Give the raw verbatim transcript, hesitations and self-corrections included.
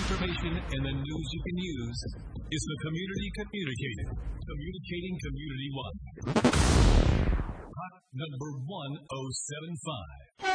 information and the news you can use is the Community Communicator. Communicating community-wide. Hot number one oh seven five.